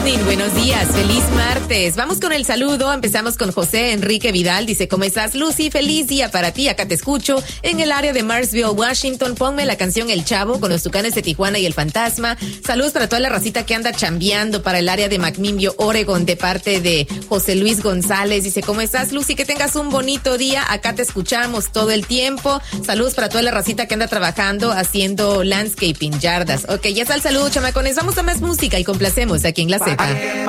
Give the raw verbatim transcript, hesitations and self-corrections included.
morning, buenos días, feliz martes. Vamos con el saludo, empezamos con José Enrique Vidal, dice, ¿cómo estás, Lucy? Feliz día para ti, acá te escucho en el área de Marsville, Washington. Ponme la canción El Chavo con los Tucanes de Tijuana y El Fantasma. Saludos para toda la racita que anda chambeando para el área de McMinnville, Oregon, de parte de José Luis González. Dice, ¿cómo estás, Lucy? Que tengas un bonito día, acá te escuchamos todo el tiempo. Saludos para toda la racita que anda trabajando haciendo landscaping, yardas. Ok, ya está el saludo, chamacones. Vamos a más música y complacemos aquí en La Z.